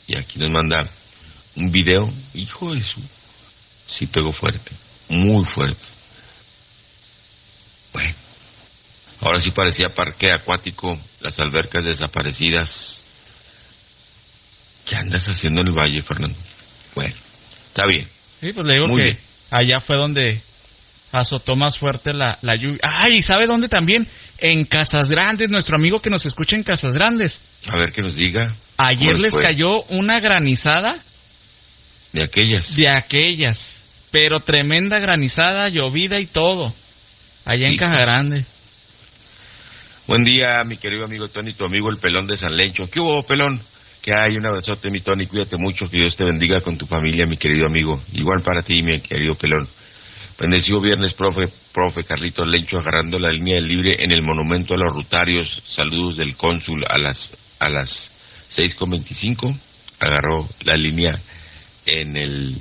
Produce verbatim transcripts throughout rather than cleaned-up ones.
Y aquí nos manda un video. Hijo de su... Sí pegó fuerte. Muy fuerte. Bueno. Ahora sí parecía parque acuático. Las albercas desaparecidas. ¿Qué andas haciendo en el valle, Fernando? Bueno, está bien. Sí, pues le digo Muy que bien. allá fue donde azotó más fuerte la, la lluvia. ¡Ay! ¿Sabe dónde también? En Casas Grandes, nuestro amigo que nos escucha en Casas Grandes. A ver, que nos diga. Ayer les fue? cayó una granizada. De aquellas. De aquellas. Pero tremenda granizada, llovida y todo. Allá en Hijo. Casas Grandes. Buen día, mi querido amigo Tony, tu amigo el Pelón de San Lencho. ¿Qué hubo, Pelón? Que hay un abrazote, mi Tony, cuídate mucho, que Dios te bendiga con tu familia, mi querido amigo. Igual para ti, mi querido Pelón. Bendecido viernes, profe, profe Carlitos Lencho, agarrando la línea del libre en el monumento a los Rotarios. Saludos del cónsul a las a las seis con veinticinco. Agarró la línea en el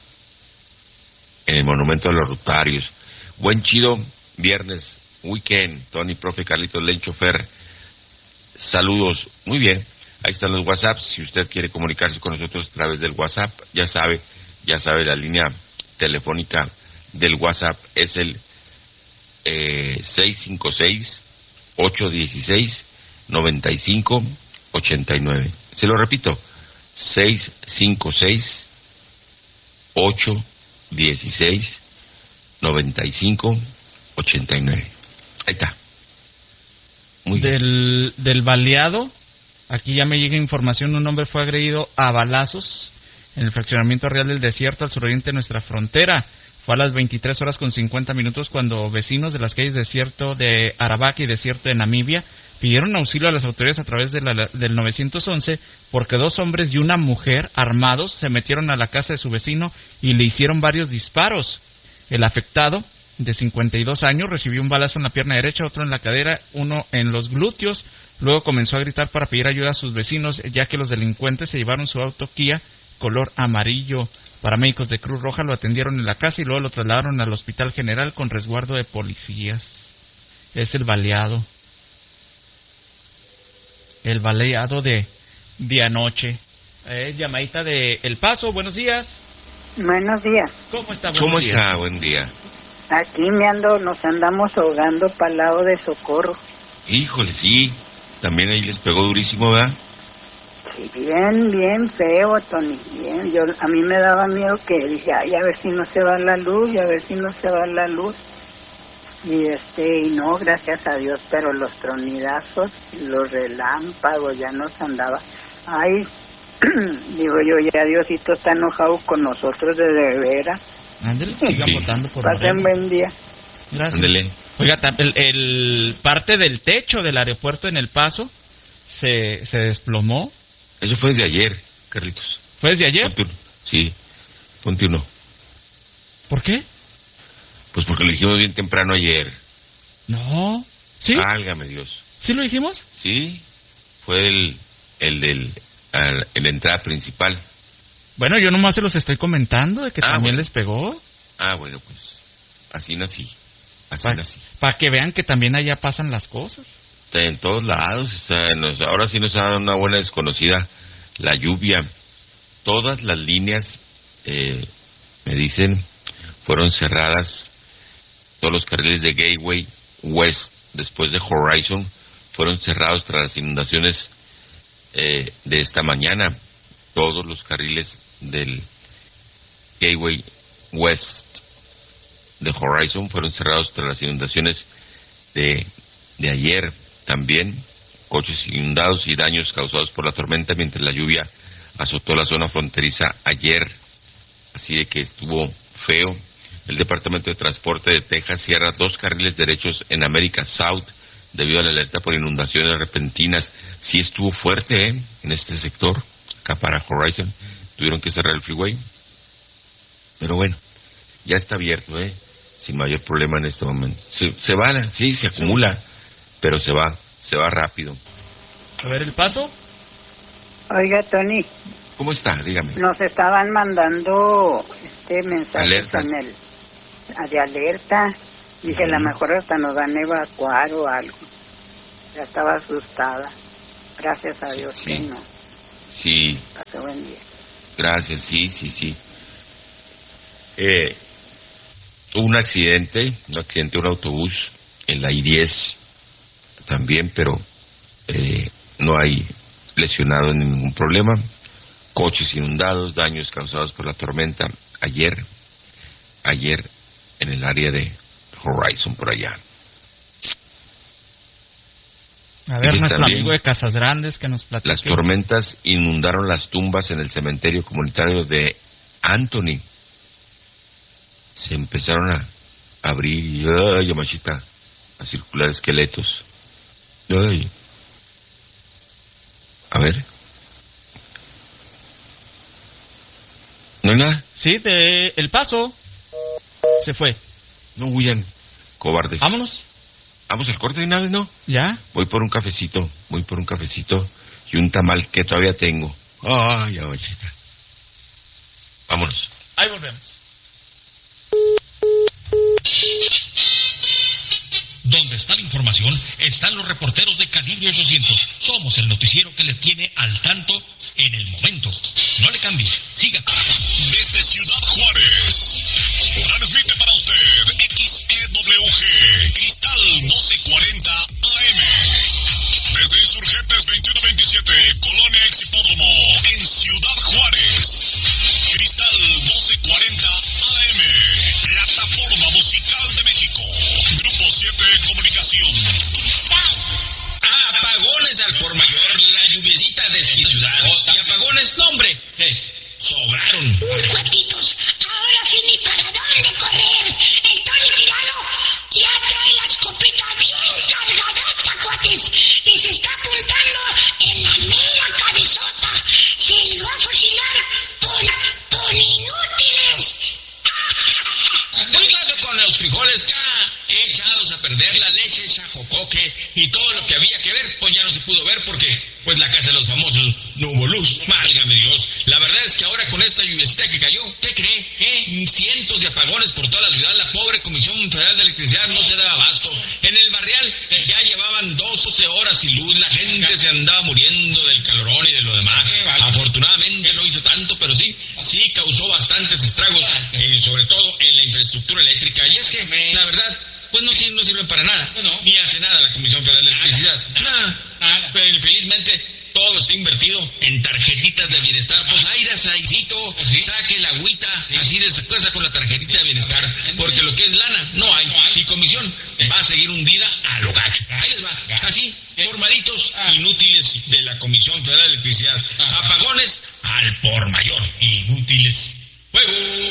en el monumento a los Rotarios. Buen chido viernes, weekend, Tony, profe Carlitos Lencho, Fer. Saludos, muy bien. Ahí están los WhatsApps, si usted quiere comunicarse con nosotros a través del WhatsApp, ya sabe, ya sabe, la línea telefónica del WhatsApp es el eh, seis cinco seis, ocho uno seis, nueve cinco ocho nueve. Se lo repito, seis cinco seis, ocho uno seis, nueve cinco ocho nueve. Ahí está. Muy bien. Del, del baleado, aquí ya me llega información, un hombre fue agredido a balazos en el fraccionamiento Real del Desierto, al suroriente de nuestra frontera. Fue a las veintitrés horas con cincuenta minutos cuando vecinos de las calles Desierto de Aravaca y Desierto de Namibia pidieron auxilio a las autoridades a través de la, del nueve once porque dos hombres y una mujer armados se metieron a la casa de su vecino y le hicieron varios disparos. El afectado, de cincuenta y dos años, recibió un balazo en la pierna derecha, otro en la cadera, uno en los glúteos. Luego comenzó a gritar para pedir ayuda a sus vecinos, ya que los delincuentes se llevaron su auto Kia color amarillo. Paramédicos de Cruz Roja lo atendieron en la casa y luego lo trasladaron al Hospital General con resguardo de policías. Es el baleado. El baleado de, de anoche. Eh, llamadita de El Paso, buenos días. Buenos días. ¿Cómo está? ¿Cómo Buenos días. está? Buen día. Aquí me ando, nos andamos ahogando para el lado de Socorro. Híjole, sí. También ahí les pegó durísimo, ¿verdad? Sí, bien, bien feo, Tony, bien. Yo, a mí me daba miedo que dije, ay, a ver si no se va la luz, y a ver si no se va la luz. Y este, y no, gracias a Dios, pero los tronidazos, los relámpagos, ya nos andaba. Ay, digo yo, ya Diosito está enojado con nosotros de, de veras. Ándale, sigan Sí. votando por Pasen Morena. buen día. Gracias. Ándele. Oiga, ta- el, el parte del techo del aeropuerto en El Paso se, se desplomó. Eso fue desde ayer, Carlitos. ¿Fue desde ayer? Ponte uno. Sí, ponte uno. ¿Por qué? Pues porque lo dijimos bien temprano ayer. No. ¿Sí? Válgame Dios. ¿Sí lo dijimos? Sí, fue el, el del, al- en la entrada principal. Bueno, yo nomás se los estoy comentando de que Ah, también bueno. les pegó. Ah, bueno, pues, así nací. Así Para nací. que vean que también allá pasan las cosas. En todos lados, está, nos- ahora sí nos ha dado una buena desconocida la lluvia. Todas las líneas, eh, me dicen, fueron cerradas. Todos los carriles de Gateway West, después de Horizon, fueron cerrados tras las inundaciones eh, de esta mañana. Todos los carriles del Gateway West de Horizon fueron cerrados tras las inundaciones de, de ayer. También coches inundados y daños causados por la tormenta mientras la lluvia azotó la zona fronteriza ayer, así de que estuvo feo. El Departamento de Transporte de Texas cierra dos carriles derechos en America South debido a la alerta por inundaciones repentinas. Sí estuvo fuerte, ¿eh? En este sector, acá para Horizon, tuvieron que cerrar el freeway. Pero bueno, ya está abierto, ¿eh? Sin mayor problema en este momento. Se, se va, sí, se acumula, pero se va, se va rápido. A ver, El Paso. Oiga, Tony, ¿Cómo está? Dígame. nos estaban mandando este mensaje Alertas. en el de alerta. Dije, a lo mejor hasta nos van a evacuar o algo. Ya estaba asustada. Gracias a Sí, Dios sí. que no. Sí. Pase buen día. Gracias, sí, sí, sí. Eh, hubo un accidente, un accidente de un autobús en la I diez también, pero eh, no hay lesionados ni ningún problema. Coches inundados, daños causados por la tormenta ayer, ayer en el área de Horizon por allá. A ver, Y nuestro también, amigo de Casas Grandes que nos platica. las tormentas inundaron las tumbas en el cementerio comunitario de Anthony. Se empezaron a abrir y, ay, machita, a circular esqueletos. Ay. A ver. ¿No hay nada? Sí, de El Paso. Se fue. No huyan, cobardes. Vámonos. Vamos al corte de una vez, ¿no? ¿Ya? Voy por un cafecito, voy por un cafecito y un tamal que todavía tengo. Ay, machita. Vámonos. Ahí volvemos. Donde está la información, están los reporteros de Calibre ochocientos. Somos el noticiero que le tiene al tanto en el momento. No le cambie, siga. Desde Ciudad Juárez, transmite para usted X E W G, Cristal doce cuarenta A M. Desde Insurgentes veintiuno veintisiete, Colonia Exhipódromo, en Ciudad Juárez. Cristal doce cuarenta A M, plataforma musical de México. Grupo siete Comunicación. Apagones al por mayor, la lluviecita de esta ciudad. Y apagones, no hombre, eh, sobraron. Cuatitos, ahora sí ni para dónde correr. El Tony Tirado ya trae la escopeta bien cargadota, cuates. Y se está apuntando en la mera cabezota. Se le va a fusilar por, por inútiles. Muy claro con los frijoles ya echados a perder, la leche, esa jocoque y todo lo que había que ver, pues ya no se pudo ver porque pues la casa de los famosos no hubo luz. Válgame Dios. La verdad es que ahora con esta lluviecita que cayó, ¿qué cree? ¿Qué? Cientos de apagones por toda la ciudad. La pobre Comisión Federal de Electricidad no se daba abasto. En el barrial eh, ya llevaban doce horas sin luz. La gente se andaba muriendo del calorón y de lo demás. Afortunadamente no hizo tanto, pero sí, sí causó bastantes estragos, eh, sobre todo en la infraestructura eléctrica. Y es que, la verdad, pues no sirve, no sirve para nada. Ni hace nada la Comisión Federal de Electricidad. Nada. Pero felizmente todo está invertido en tarjetitas de bienestar. Pues ahí asaicito, saque la agüita, así de esa cosa con la tarjetita de bienestar. Porque lo que es lana, no hay. Y comisión va a seguir hundida a lo gacho. Ahí les va. Así, formaditos inútiles de la Comisión Federal de Electricidad. Apagones al por mayor. Inútiles. ¡Fuego!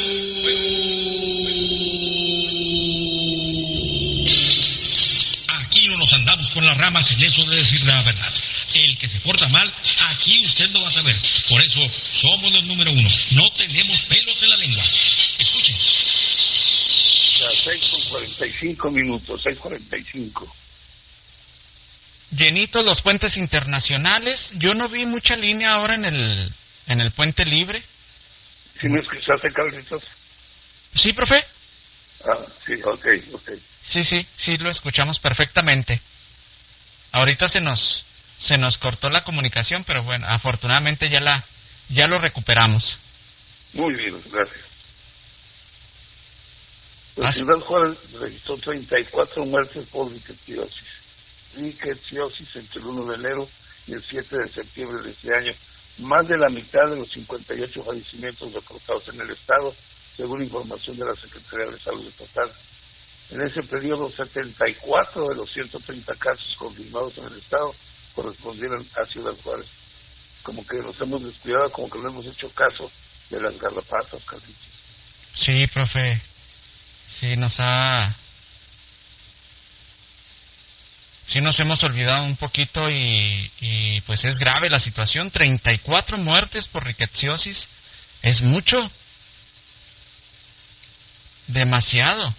Aquí no nos andamos con las ramas en eso de decir la verdad. El que se porta mal, aquí usted lo va a saber. Por eso somos los número uno. No tenemos pelos en la lengua. Escuchen. Las seis con cuarenta y cinco minutos, seis cuarenta y cinco. Llenitos los puentes internacionales. Yo no vi mucha línea ahora en el en el puente libre. ¿Sí me escuchaste, Carlitos? Sí, profe. Ah, sí, ok, ok. Sí, sí, sí, lo escuchamos perfectamente. Ahorita se nos se nos cortó la comunicación, pero bueno, afortunadamente ya la ya lo recuperamos. Muy bien, gracias. La Ah, ciudad Juárez registró treinta y cuatro muertes por rickettsiosis. Rickettsiosis entre el uno de enero y el siete de septiembre de este año. Más de la mitad de los cincuenta y ocho fallecimientos reportados en el estado, según información de la Secretaría de Salud Estatal. En ese periodo, setenta y cuatro de los ciento treinta casos confirmados en el estado correspondieron a Ciudad Juárez. Como que nos hemos descuidado, como que no hemos hecho caso de las garrapatas, Carlitos. Sí, profe. Sí, nos ha... Sí nos hemos olvidado un poquito y, y pues es grave la situación. treinta y cuatro muertes por rickettsiosis. Es mucho. Demasiado.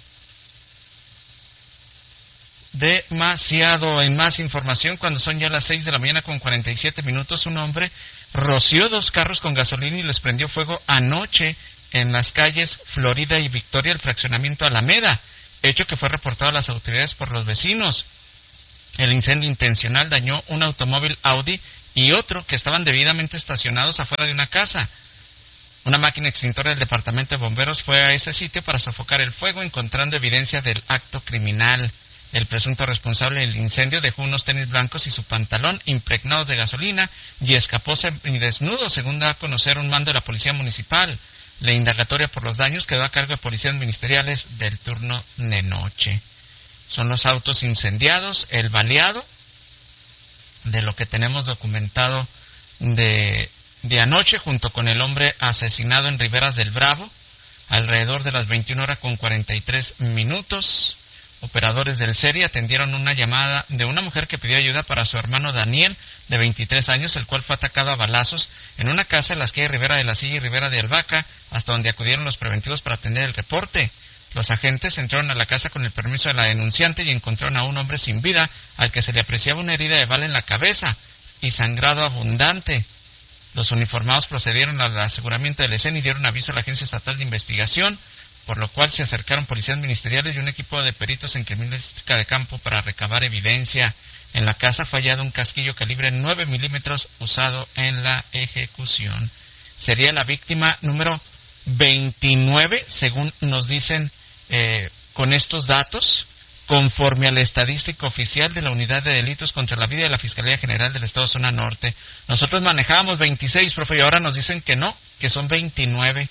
Demasiado. En más información, cuando son ya las seis de la mañana con cuarenta y siete minutos, un hombre roció dos carros con gasolina y les prendió fuego anoche en las calles Florida y Victoria, el fraccionamiento Alameda, hecho que fue reportado a las autoridades por los vecinos. El incendio intencional dañó un automóvil Audi y otro que estaban debidamente estacionados afuera de una casa. Una máquina extintora del Departamento de Bomberos fue a ese sitio para sofocar el fuego, encontrando evidencia del acto criminal. El presunto responsable del incendio dejó unos tenis blancos y su pantalón impregnados de gasolina y escapó semidesnudo, según da a conocer un mando de la Policía Municipal. La indagatoria por los daños quedó a cargo de policías ministeriales del turno de noche. Son los autos incendiados, el baleado, de lo que tenemos documentado de, de anoche, junto con el hombre asesinado en Riberas del Bravo, alrededor de las veintiuna horas con cuarenta y tres minutos. Operadores del S E R I atendieron una llamada de una mujer que pidió ayuda para su hermano Daniel, de veintitrés años, el cual fue atacado a balazos en una casa en las calles Rivera de la Silla y Rivera de Albahaca, hasta donde acudieron los preventivos para atender el reporte. Los agentes entraron a la casa con el permiso de la denunciante y encontraron a un hombre sin vida, al que se le apreciaba una herida de bala en la cabeza y sangrado abundante. Los uniformados procedieron al aseguramiento de la escena y dieron aviso a la Agencia Estatal de Investigación, por lo cual se acercaron policías ministeriales y un equipo de peritos en criminalística de campo para recabar evidencia. En la casa fue hallado un casquillo calibre nueve milímetros usado en la ejecución. Sería la víctima número veintinueve, según nos dicen eh, con estos datos, conforme a la estadística oficial de la Unidad de Delitos contra la Vida de la Fiscalía General del Estado Zona Norte. Nosotros manejábamos veintiséis, profe, y ahora nos dicen que no, que son veintinueve.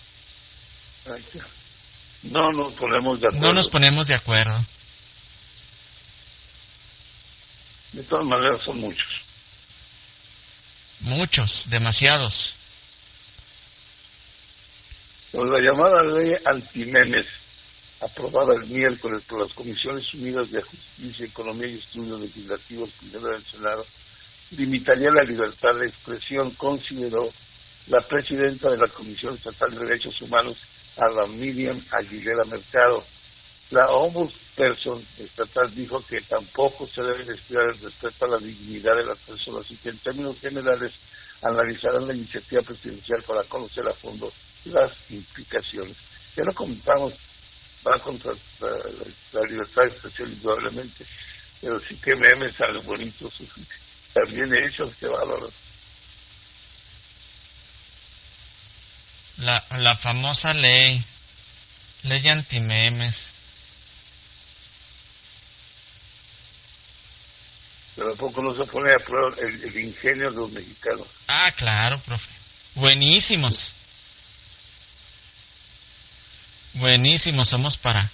No nos ponemos de acuerdo. No nos ponemos de acuerdo. De todas maneras son muchos. Muchos, demasiados. Con la llamada ley antimemes, aprobada el miércoles por las Comisiones Unidas de Justicia, Economía y Estudios Legislativos primero del Senado, limitaría la libertad de expresión, consideró la presidenta de la Comisión Estatal de Derechos Humanos, a la Miriam Aguilera Mercado. La ombudsperson estatal dijo que tampoco se debe descuidar el respeto a la dignidad de las personas y que en términos generales analizarán la iniciativa presidencial para conocer a fondo las implicaciones. Ya lo comentamos, va contra la, la, la libertad de expresión indudablemente, pero sí que memes algo bonitos, también hechos que valoran. La, la famosa ley, ley antimemes. Pero ¿a poco no se pone a prueba el, el ingenio de los mexicanos? Ah, claro, profe. Buenísimos. Buenísimos somos para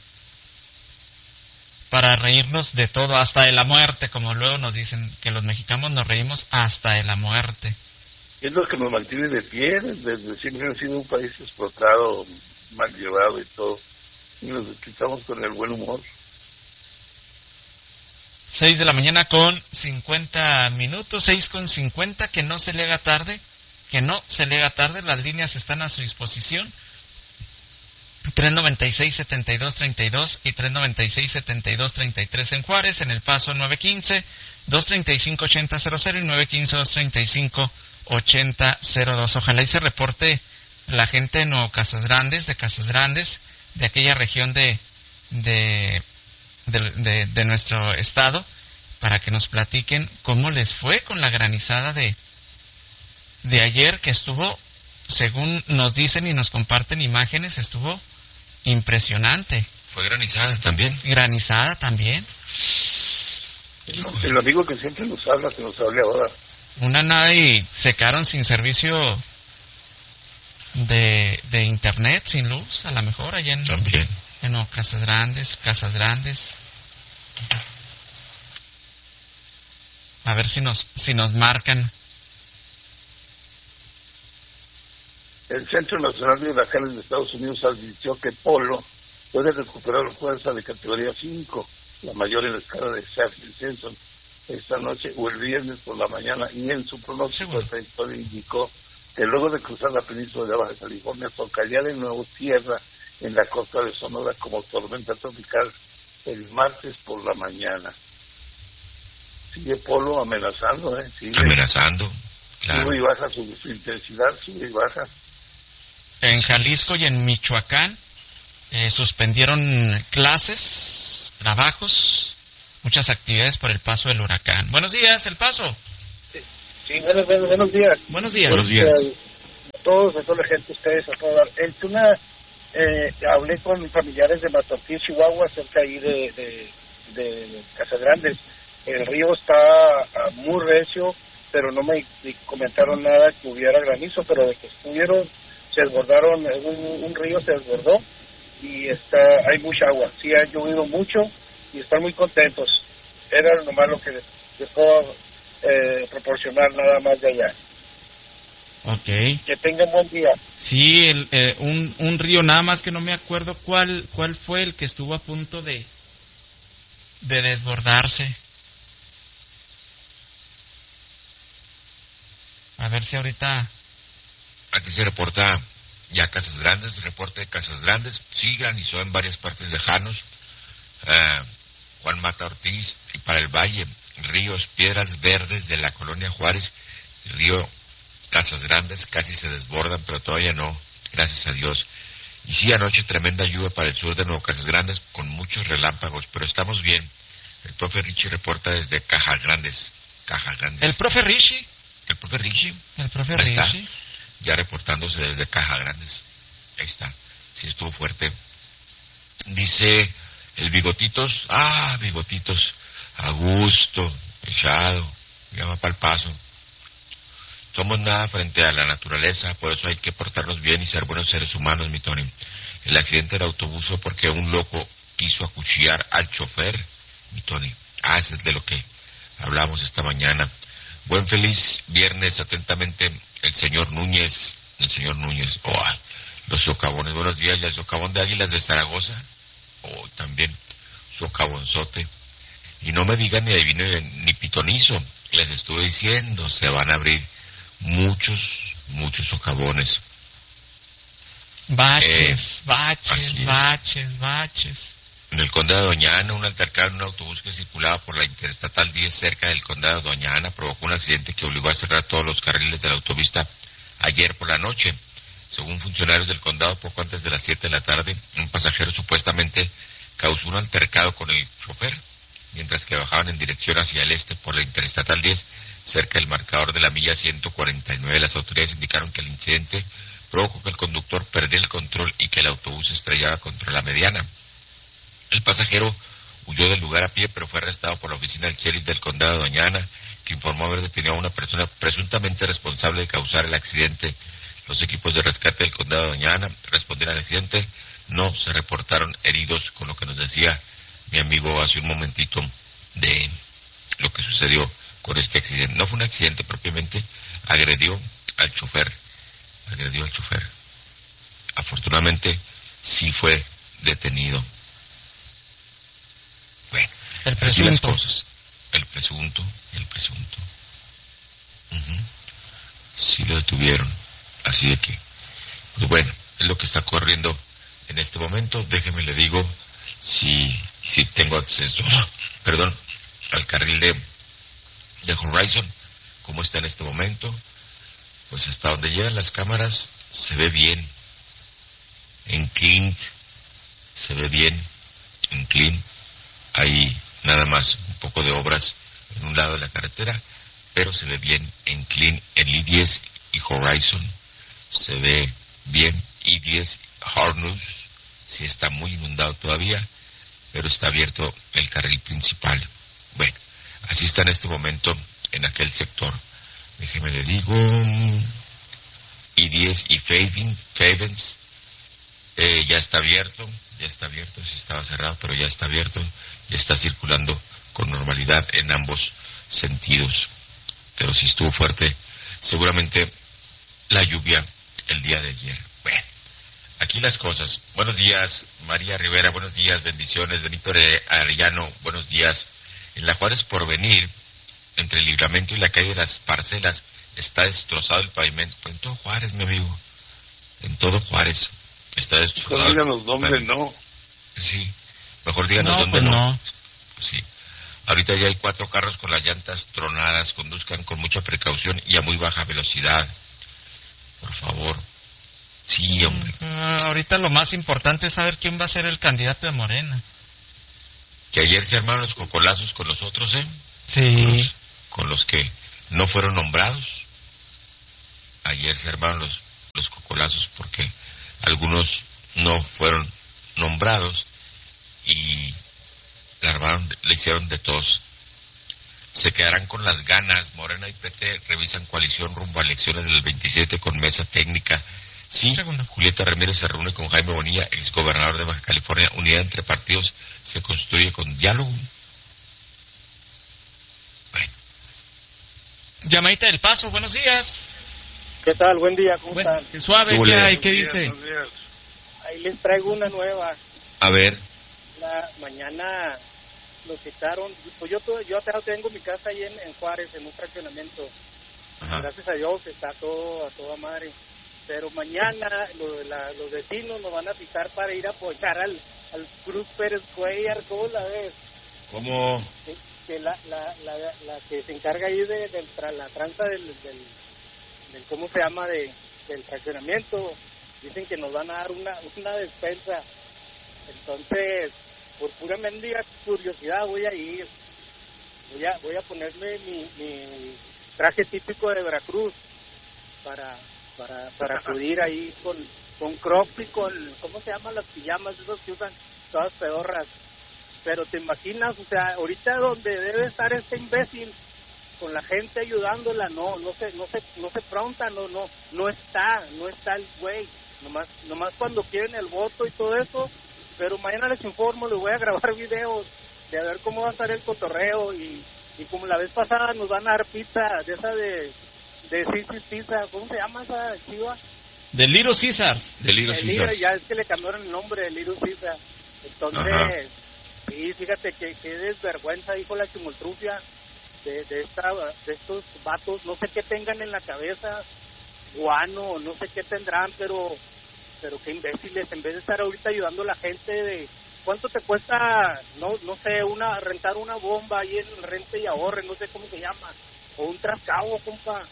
para reírnos de todo, hasta de la muerte, como luego nos dicen que los mexicanos nos reímos hasta de la muerte. Es lo que nos mantiene de pie, desde siempre ha sido un país explotado, mal llevado y todo, y nos desquitamos con el buen humor. Seis de la mañana con cincuenta minutos, seis con cincuenta, que no se le haga tarde, que no se le haga tarde, las líneas están a su disposición, tres noventa y seis, setenta y dos treinta y dos y tres noventa y seis, setenta y dos treinta y tres en Juárez, en El Paso nueve quince, dos treinta y cinco, ochenta cero cero y nueve quince, dos treinta y cinco, ochenta cero dos. Ojalá y se reporte la gente de Nuevo Casas Grandes, de Casas Grandes, de aquella región de de, de, de, de nuestro estado, para que nos platiquen cómo les fue con la granizada de, de ayer, que estuvo, según nos dicen y nos comparten imágenes, estuvo impresionante. ¿Fue granizada también? Granizada también. El amigo que siempre nos habla, que nos hable ahora. Una nada y se quedaron sin servicio de, de internet, sin luz, a lo mejor allá en, También. en no, Casas Grandes, Casas Grandes. A ver si nos, si nos marcan. El Centro Nacional de Huracanes de Estados Unidos advirtió que Polo puede recuperar fuerza de categoría cinco, la mayor en la escala de Saffir-Simpson, esta noche o el viernes por la mañana, y en su pronóstico el trayectoria indicó que luego de cruzar la península de Baja California tocaría de nuevo tierra en la costa de Sonora como tormenta tropical el martes por la mañana. Sigue Polo amenazando, ¿eh? Sigue amenazando, claro. Sube y baja su, su intensidad, sube y baja. En Jalisco y en Michoacán eh, suspendieron clases, trabajos, muchas actividades por el paso del huracán. Buenos días, El Paso. Sí, buenos, buenos, buenos días. Buenos días. Buenos días. A todos, a toda la gente, ustedes, a toda la... En Tuna, eh, hablé con familiares de Matortín, Chihuahua, cerca ahí de, de, de Casagrandes. El río está uh, muy recio, pero no me comentaron nada que hubiera granizo, pero de que estuvieron, se desbordaron, un, un río se desbordó y está, hay mucha agua. Sí, ha llovido mucho y están muy contentos. Era nomás lo que les, les puedo eh, proporcionar nada más de allá. Ok. Que tengan buen día. Sí, el, eh, un, un río, nada más que no me acuerdo cuál cuál fue el que estuvo a punto de, de desbordarse. A ver si ahorita... Aquí se reporta ya Casas Grandes, reporte de Casas Grandes, sí granizó en varias partes de Janos, uh, Juan Mata Ortiz, y para el Valle, ríos, Piedras Verdes de la Colonia Juárez, río Casas Grandes, casi se desbordan, pero todavía no, gracias a Dios. Y sí, anoche tremenda lluvia para el sur de Nuevo Casas Grandes, con muchos relámpagos, pero estamos bien. El profe Richie reporta desde Caja Grandes, Caja Grandes. ¿El profe Richie? El profe Richie. El profe Ahí está, Richie. ya reportándose desde Caja Grandes. Ahí está, sí estuvo fuerte. Dice el Bigotitos, ah, Bigotitos, a gusto, echado, ya va para el paso. Somos nada frente a la naturaleza, por eso hay que portarnos bien y ser buenos seres humanos, mi Tony. El accidente del autobús fue porque un loco quiso acuchillar al chofer, mi Tony. Ah, ese es de lo que hablamos esta mañana. Buen feliz viernes, atentamente, el señor Núñez, el señor Núñez. Oh, los socavones, buenos días, ya el socavón de Águilas de Zaragoza. Oh, también, socavonzote. Y no me digan ni adivinen ni pitonizo, les estuve diciendo, se van a abrir muchos, muchos socavones. Baches, Eh, baches, baches, baches. En el condado de Doña Ana, un altercado en un autobús que circulaba por la Interestatal diez cerca del condado de Doña Ana provocó un accidente que obligó a cerrar todos los carriles de la autopista ayer por la noche. Según funcionarios del condado, poco antes de las siete de la tarde, un pasajero supuestamente causó un altercado con el chofer, mientras que bajaban en dirección hacia el este por la Interestatal diez, cerca del marcador de la milla ciento cuarenta y nueve. Las autoridades indicaron que el incidente provocó que el conductor perdiera el control y que el autobús se estrellara contra la mediana. El pasajero huyó del lugar a pie, pero fue arrestado por la oficina del sheriff del condado de Doña Ana, que informó haber detenido a una persona presuntamente responsable de causar el accidente. Los equipos de rescate del condado de Doña Ana respondieron al accidente. No se reportaron heridos, con lo que nos decía mi amigo hace un momentito de lo que sucedió con este accidente. No fue un accidente propiamente, agredió al chofer, agredió al chofer. Afortunadamente sí fue detenido. Bueno, el así las presunto. cosas. El presunto, el presunto. Uh-huh. Sí lo detuvieron. Así de que, pues bueno, es lo que está corriendo en este momento. Déjeme le digo si, si tengo acceso, perdón, al carril de, de Horizon, como está en este momento. Pues hasta donde llegan las cámaras se ve bien. En Clint se ve bien. En Clint hay nada más un poco de obras en un lado de la carretera, pero se ve bien en Clint, en I diez y Horizon se ve bien. I diez Harnus sí está muy inundado todavía, pero está abierto el carril principal. Bueno, así está en este momento en aquel sector. Déjeme le digo, I diez y Favens eh, ya está abierto, ya está abierto, sí estaba cerrado, pero ya está abierto, ya está circulando con normalidad en ambos sentidos. Pero sí estuvo fuerte, seguramente, la lluvia el día de ayer. Bueno, aquí las cosas. Buenos días, María Rivera, buenos días, bendiciones. Benito Arellano, buenos días. En la Juárez Porvenir, entre el Libramento y la calle de las Parcelas, está destrozado el pavimento. Pues en todo Juárez, mi amigo, en todo Juárez está destrozado. Pues díganos dónde no. Sí, mejor díganos no, dónde pues no. no. Sí. Ahorita ya hay cuatro carros con las llantas tronadas. Conduzcan con mucha precaución y a muy baja velocidad. Por favor. Sí, hombre. Uh, ahorita lo más importante es saber quién va a ser el candidato de Morena. que ayer se armaron los cocolazos con los otros, ¿eh? Sí. Con los, con los que no fueron nombrados. Ayer se armaron los, los cocolazos porque algunos no fueron nombrados y le armaron, le hicieron de tos. Se quedarán con las ganas. Morena y P T revisan coalición rumbo a elecciones del veintisiete con mesa técnica. Sí, Segundo. Julieta Ramírez se reúne con Jaime Bonilla, exgobernador de Baja California. Unidad entre partidos se construye con diálogo. Bueno. Llamadita del Paso, buenos días. ¿Qué tal? Buen día, ¿cómo Bueno, están? qué suave, ¿Qué ¿qué huele? hay? ¿Qué Buenos dice? días, buenos días. Ahí les traigo una nueva. A ver, La mañana lo citaron. Pues yo, todo- yo acá tengo mi casa ahí en, en Juárez, en un fraccionamiento. ajá. Gracias a Dios está todo a toda madre. Pero mañana lo de la- los vecinos nos van a citar para ir a apoyar al, al Cruz Pérez Cuellar. ¿Cómo la ves? ¿Cómo? Que, que la, la, la, la que se encarga ahí de, de tra- la tranza del, del, del, ¿cómo se llama? De, del fraccionamiento. Dicen que nos van a dar una, una despensa. Entonces, por pura mendiga curiosidad voy a ir. Voy a, voy a ponerme mi, mi traje típico de Veracruz para para, para acudir ahí con, con crop y con, ¿cómo se llaman las pijamas? Esos que usan todas pedorras. Pero te imaginas, o sea, ahorita donde debe estar este imbécil con la gente ayudándola, no, no se, no se, no se pronta, no, no, no está, no está el güey, nomás, nomás cuando quieren el voto y todo eso. Pero mañana les informo, les voy a grabar videos de a ver cómo va a estar el cotorreo y, y como la vez pasada nos van a dar pizza de esa de de Cicis Pizza, ¿cómo se llama esa chiva? De Little Caesars. De Little El Little, Caesars. ya es que le cambiaron el nombre de Little Caesar. Entonces, Ajá. sí, fíjate que, que desvergüenza, dijo la chimoltrufia de, de, esta, de estos vatos, no sé qué tengan en la cabeza, guano, no sé qué tendrán, pero pero qué imbéciles, en vez de estar ahorita ayudando a la gente de cuánto te cuesta, no no sé, una rentar una bomba ahí en Rente y Ahorre, no sé cómo se llama, o un trascabo, compa,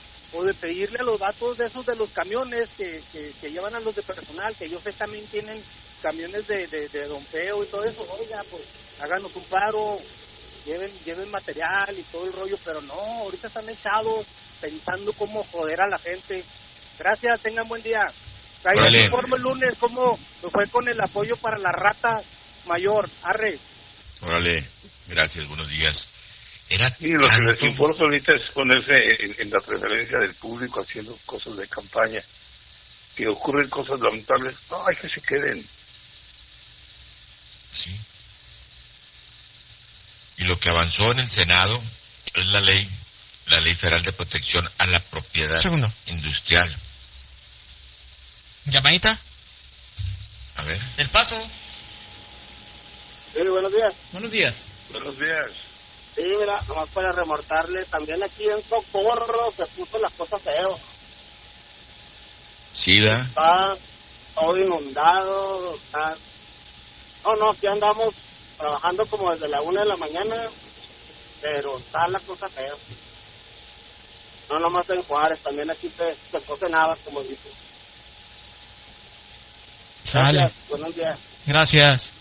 o de pedirle a los vatos de esos de los camiones que, que, que llevan a los de personal, que yo sé también tienen camiones de, de, de dompeo y todo eso, oiga, pues háganos un paro, lleven lleven material y todo el rollo, pero no, ahorita están echados pensando cómo joder a la gente. Gracias, tengan buen día. Ahí Órale. les informo el lunes cómo nos fue con el apoyo para la rata mayor. Arre. Órale, gracias, buenos días. Era Y lo que les tanto- importa ahorita es ponerse en, en la preferencia del público haciendo cosas de campaña. Que ocurren cosas lamentables, no, hay que se queden. Sí. Y lo que avanzó en el Senado es la ley, la ley federal de protección a la propiedad Segundo. industrial. Llamadita A ver. del Paso. Sí, buenos días. Buenos días. Buenos días. Sí, mira, nomás para remortarle, también aquí en Socorro se puso las cosas feo. Sí, da. Está todo inundado, está... No, no, aquí andamos trabajando como desde la una de la mañana, pero está la cosa fea. No nomás en Juárez, también aquí se, se cose nada, como dices. Sale. Gracias, buenos días. Gracias.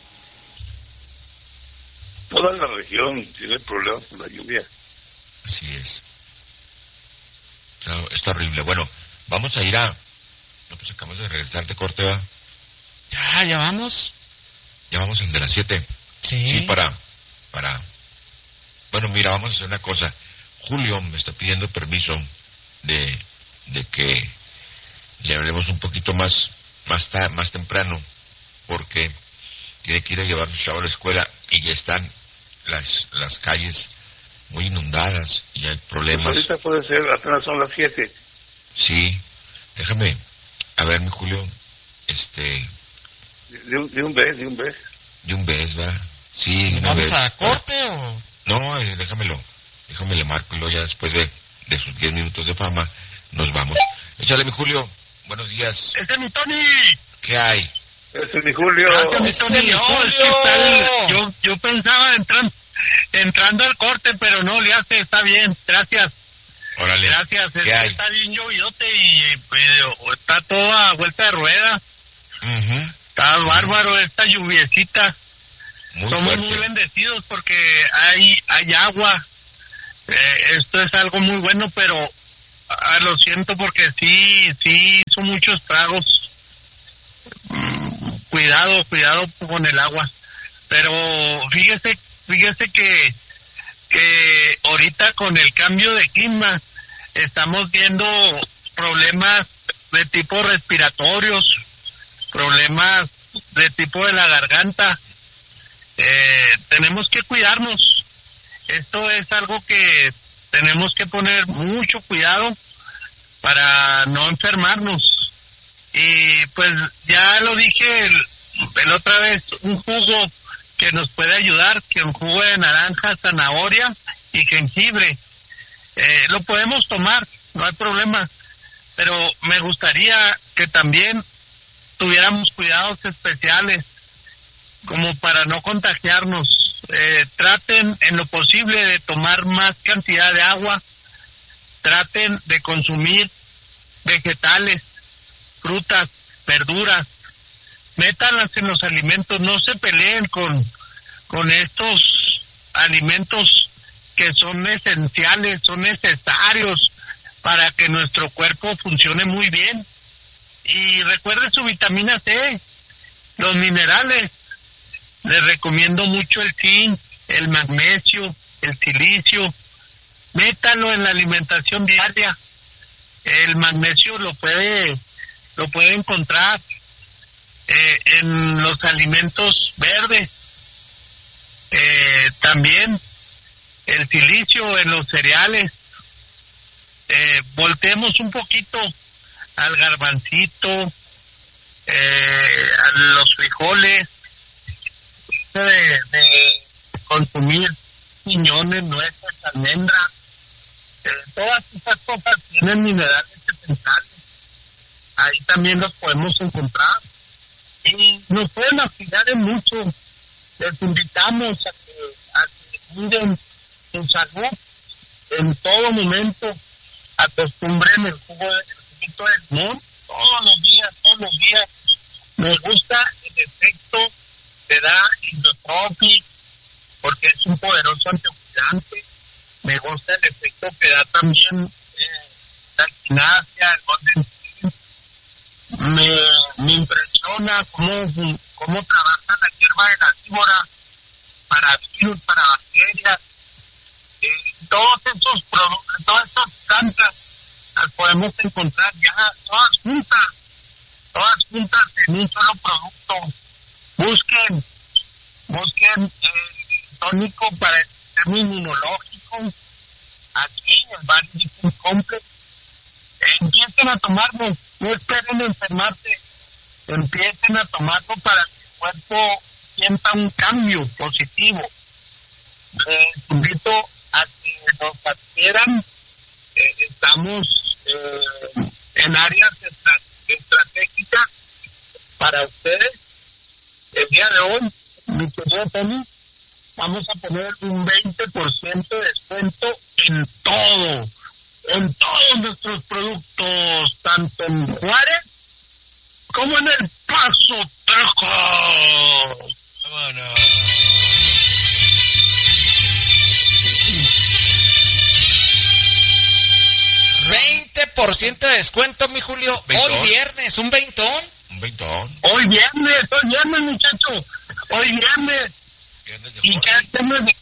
Toda la región tiene problemas con la lluvia. Así es. Claro, está horrible. Bueno, vamos a ir a... No, pues acabamos de regresar de corte, ¿va? Ya, ya vamos. Ya vamos al de las siete. Sí. Sí, para... para... Bueno, mira, vamos a hacer una cosa. Julio me está pidiendo permiso de, de que le hablemos un poquito más, más, ta- más temprano, porque tiene que ir a llevar a su chavo a la escuela y ya están las, las calles muy inundadas y hay Pues problemas. ahorita puede ser, apenas son las siete. Sí, déjame, a ver, mi Julio, este, De un, de un vez, de un vez. de un vez, ¿verdad? Sí, de una ¿Vamos vez. a corte o...? No, eh, déjamelo, déjame le marco y luego ya después de, de sus diez minutos de fama nos vamos. Échale, mi Julio, buenos días. ¡Ese es mi Tony! ¿Qué hay? Ese es mi Julio. Gracias, mi ¡Ese Tony! es mi No, es que Julio! está el- yo, yo pensaba entran, entrando al corte, pero no, le hace, está bien, gracias. Órale. Gracias, es ¿Qué que hay? está bien llovidote y eh, pues, está todo a vuelta de rueda. Ujú. Está bárbaro esta lluviecita. Muy somos fuerte. muy bendecidos porque hay hay agua. Eh, esto es algo muy bueno, pero ah, lo siento porque sí, sí hizo muchos tragos. Mm, cuidado, cuidado con el agua. Pero fíjese, fíjese que, que ahorita con el cambio de clima estamos viendo problemas de tipo respiratorios, problemas de tipo de la garganta. Eh, tenemos que cuidarnos. Esto es algo que tenemos que poner mucho cuidado para no enfermarnos. Y pues ya lo dije el, el otra vez, un jugo que nos puede ayudar, que un jugo de naranja, zanahoria y jengibre. Eh, lo podemos tomar, no hay problema, pero me gustaría que también tuviéramos cuidados especiales como para no contagiarnos. Eh, traten en lo posible de tomar más cantidad de agua, traten de consumir vegetales, frutas, verduras, métanlas en los alimentos, no se peleen con, con estos alimentos que son esenciales, son necesarios para que nuestro cuerpo funcione muy bien. Y recuerde su vitamina C, los minerales. Les recomiendo mucho el zinc, el magnesio, el silicio. Métalo en la alimentación diaria. El magnesio lo puede, lo puede encontrar eh, en los alimentos verdes. Eh, también el silicio en los cereales. Eh, volteemos un poquito al garbancito, eh, a los frijoles, de, de consumir piñones, nueces, almendras. Eh, todas esas cosas tienen minerales esenciales. Ahí también los podemos encontrar. Y nos pueden auxiliar en mucho. Les invitamos a que, a que cuiden su salud en todo momento. Acostumbren el jugo de, el juguito de limón todos los días, todos los días. Me gusta el efecto que da Hydrotropic porque es un poderoso antioxidante. Me gusta el efecto que da también eh, la quinasia, el golden tea. Me, me impresiona cómo, cómo trabaja la hierba de la víbora para virus, para bacterias. Eh, todos esos productos, todas esas plantas las podemos encontrar ya todas juntas, todas juntas en un solo producto. Busquen, busquen el tónico para el sistema inmunológico aquí en el Bar Viking Complex. Eh, empiecen a tomarlo, no esperen enfermarse, empiecen a tomarlo para que el cuerpo sienta un cambio positivo. Les invito a que nos adquieran. Eh, estamos eh, en áreas estra- estratégicas para ustedes. El día de hoy, mi querido Tony, vamos a poner un veinte por ciento de descuento en todo, en todos nuestros productos, tanto en Juárez como en El Paso, Texas. Vámonos. veinte por ciento de descuento, mi Julio. ¿Veintón? Hoy viernes, un veintón. Un veintón. Hoy viernes, hoy viernes, muchachos, hoy viernes. Viernes de ¿Y qué hacemos de,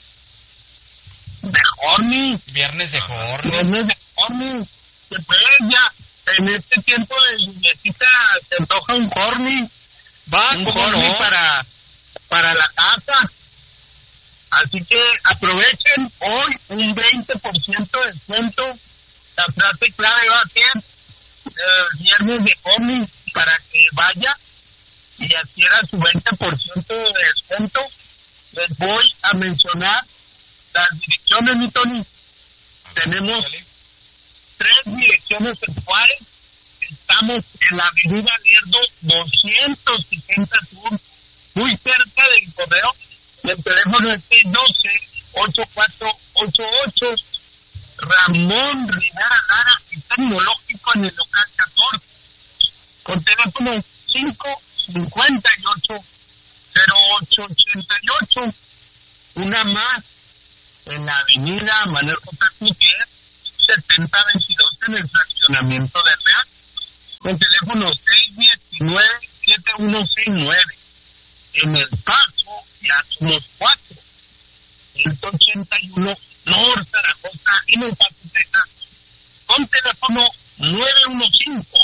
de horny? Viernes de horny. Viernes de horny. Que pues ya, en este tiempo de lluviecita se antoja un horny. Va, un ¿cómo horny no? para, para la casa. Así que aprovechen hoy un veinte por ciento de descuento. La frase clave va a ser eh, viernes de horny para que vaya y adquiera su veinte por ciento de descuento. Les voy a mencionar las direcciones, mi Tony. Tenemos tres direcciones en Juárez. Estamos en la avenida Lerdo doscientos sesenta Sur, muy cerca del correo. El teléfono es seis uno dos, ocho cuatro ocho ocho. Ramón Rivera Lara y Tecnológico en el local catorce. Con teléfono cinco cinco ocho cero ocho ochenta y ocho. Una más en la avenida Manuel J. Gutiérrez, setenta veintidós, en el fraccionamiento de Real, con teléfono seis uno nueve, siete uno seis nueve. En El Paso ya somos cuatro, ciento ochenta y uno North Zaragoza, en El Paso, Texas, con teléfono nueve uno cinco,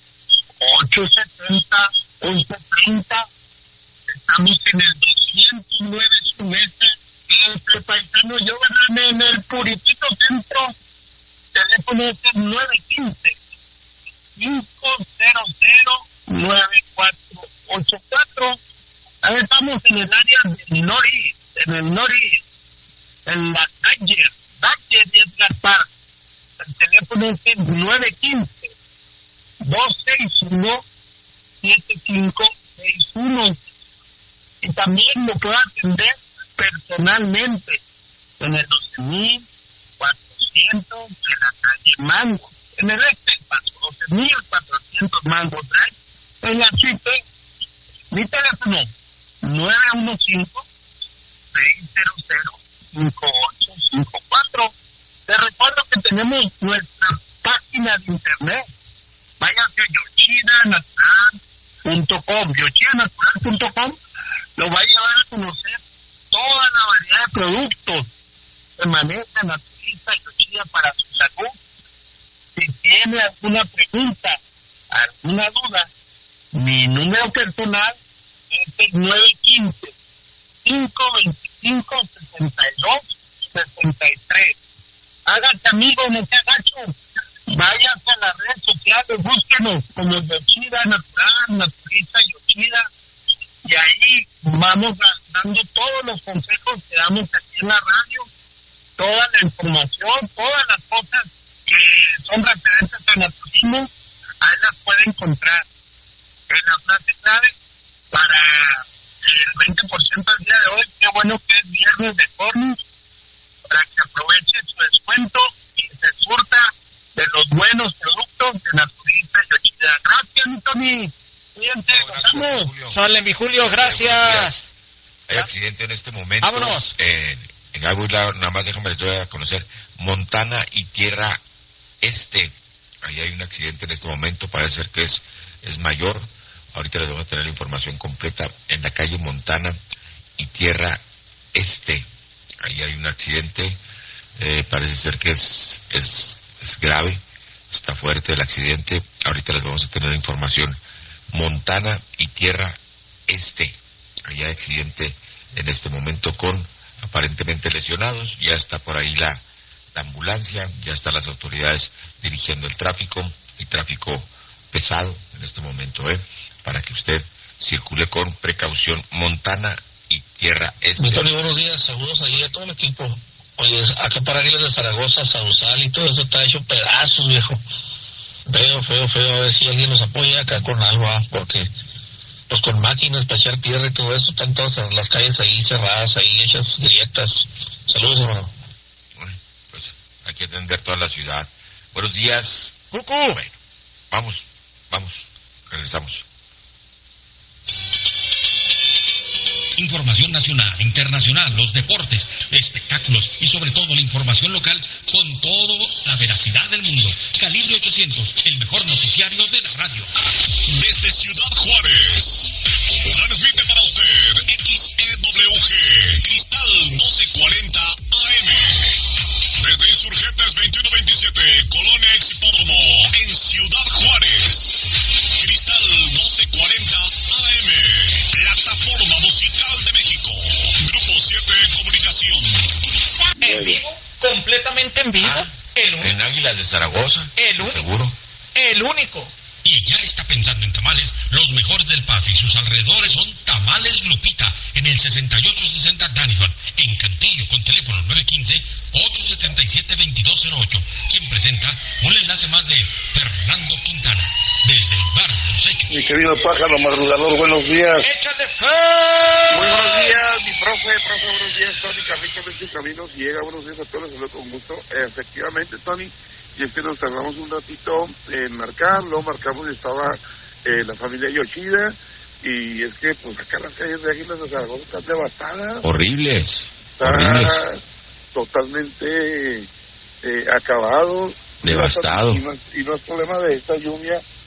ocho setenta, once treinta. Estamos en el doscientos nueve Sumesa, el paisano yo en el Puritito Centro, teléfono es nueve uno cinco, cinco cero cero, nueve cuatro ocho cuatro. Ahí estamos en el área del Nori, en el Nori, en la calle, calle de Edgar Park. El teléfono es nueve uno cinco, dos seis uno, siete cinco seis uno. Y también lo puedo atender personalmente en el doce mil cuatrocientos de la calle Mango, en el este paso, doce mil cuatrocientos Mango Drive, en la suite. Mi teléfono nueve uno cinco, seis cero cero, cinco ocho cinco cuatro. Te recuerdo que tenemos nuestra página de internet. Váyase a yoshida natural punto com, yoshida natural punto com. Lo va a llevar a conocer toda la variedad de productos que maneja Naturista Yoshida para su salud. Si tiene alguna pregunta, alguna duda, mi número personal es el nueve uno cinco, cinco dos cinco, seis dos seis tres. Hágase amigo, no sea gacho. Váyase a las redes sociales, búsquenos como Yoshida Natural, Naturista Yoshida. Y ahí vamos dando todos los consejos que damos aquí en la radio, toda la información, todas las cosas que son referentes al naturismo, ahí las puede encontrar. En la frase clave para el veinte por ciento al día de hoy, qué bueno que es viernes de Cornus, para que aproveche su descuento y se surta de los buenos productos de Naturista Yoshida. Gracias, mi Tony. Fíjense, no, sale mi Julio, gracias. Hay accidente en este momento. Vámonos. En, en Aguilar, nada más déjame les doy a conocer. Montana y Tierra Este. Ahí hay un accidente en este momento, parece ser que es, es mayor. Ahorita les voy a tener la información completa. En la calle Montana y Tierra Este. Ahí hay un accidente. Eh, parece ser que es, es, es grave. Está fuerte el accidente. Ahorita les vamos a tener la información. Montana y Tierra Este. Allá hay accidente en este momento con aparentemente lesionados. Ya está por ahí la, la ambulancia, ya están las autoridades dirigiendo el tráfico, y tráfico pesado en este momento, ¿eh? Para que usted circule con precaución. Montana y Tierra Este. Mi Tony, buenos días, saludos ahí a todo el equipo. Oye, acá para Águilas de Zaragoza, Sausal y todo eso está hecho pedazos, viejo. Feo, feo, feo, a ver si alguien nos apoya acá con algo, ¿ah? Porque pues con máquinas para echar tierra y todo eso, están todas las calles ahí cerradas, ahí hechas grietas. Saludos, hermano. Bueno, pues hay que atender toda la ciudad. Buenos días. Cucu. Bueno, vamos, vamos, regresamos. Información nacional, internacional, los deportes, espectáculos y sobre todo la información local con toda la veracidad del mundo. Calibre ochocientos, el mejor noticiario de la radio. Desde Ciudad Juárez, transmite para usted X E W G, Cristal doce cuarenta A M. Desde Insurgentes veintiuno veintisiete, Colonia Ex Hipódromo, en Ciudad Juárez. Cristal doce cuarenta A M, plataforma musical de México. Grupo siete Comunicación. En vivo, completamente en vivo. Ah, el único. en Águilas de Zaragoza. El único. Seguro. El único. Y ya está pensando en tamales, los mejores del Paso y sus alrededores son Tamales Lupita, en el sesenta y ocho sesenta Danison, en Cantillo, con teléfono nueve uno cinco, ocho siete siete, dos dos cero ocho. Quien presenta un enlace más de Fernando Quintana, desde el lugar de los hechos. Mi querido pájaro madrugador, buenos días. ¡Échale fe! Muy buenos días, mi profe, profe, buenos días, Tony, Carlito, Messi, Camino, si llega, buenos días a todos, les saludo con gusto. Efectivamente, Tony, y es que nos tardamos un ratito en marcar, luego marcamos y estaba eh, la familia Yoshida, y es que pues acá las calles de Águilas de Zaragoza están devastadas. Horribles, Está horribles. totalmente eh, acabado. Devastado. Y no, y no es problema de esta lluvia,